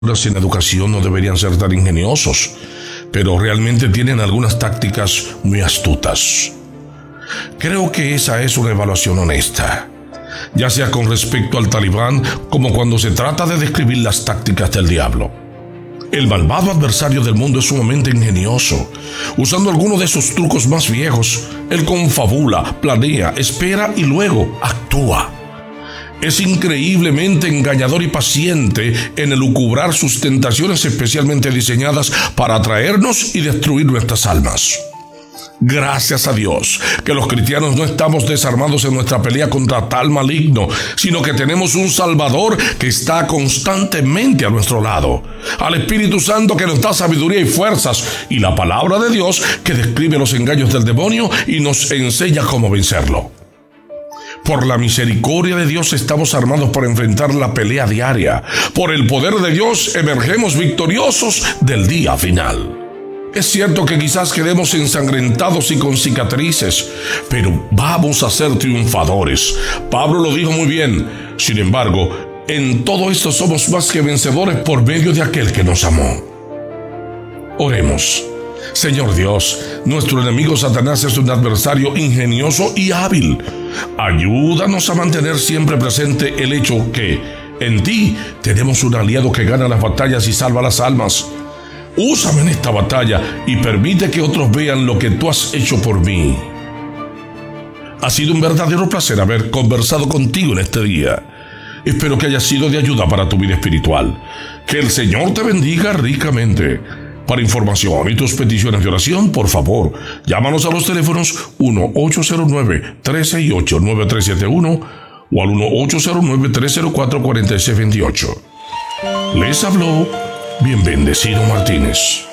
en educación no deberían ser tan ingeniosos, pero realmente tienen algunas tácticas muy astutas. Creo que esa es una evaluación honesta, ya sea con respecto al talibán como cuando se trata de describir las tácticas del diablo. El malvado adversario del mundo es sumamente ingenioso. Usando algunos de esos trucos más viejos, él confabula, planea, espera y luego actúa. Es increíblemente engañador y paciente en elucubrar sus tentaciones especialmente diseñadas para atraernos y destruir nuestras almas. Gracias a Dios que los cristianos no estamos desarmados en nuestra pelea contra tal maligno, sino que tenemos un Salvador que está constantemente a nuestro lado, al Espíritu Santo que nos da sabiduría y fuerzas, y la palabra de Dios que describe los engaños del demonio y nos enseña cómo vencerlo. Por la misericordia de Dios estamos armados para enfrentar la pelea diaria. Por el poder de Dios emergemos victoriosos del día final. Es cierto que quizás quedemos ensangrentados y con cicatrices, pero vamos a ser triunfadores. Pablo lo dijo muy bien. Sin embargo, en todo esto somos más que vencedores por medio de aquel que nos amó. Oremos. Señor Dios, nuestro enemigo Satanás es un adversario ingenioso y hábil. Ayúdanos a mantener siempre presente el hecho que en ti tenemos un aliado que gana las batallas y salva las almas. Úsame en esta batalla y permite que otros vean lo que tú has hecho por mí. Ha sido un verdadero placer haber conversado contigo en este día. Espero que haya sido de ayuda para tu vida espiritual. Que el Señor te bendiga ricamente. Para información y tus peticiones de oración, por favor, llámanos a los teléfonos 1-809-368-9371 o al 1-809-304-4628. Les habló Bien Bendecido Martínez.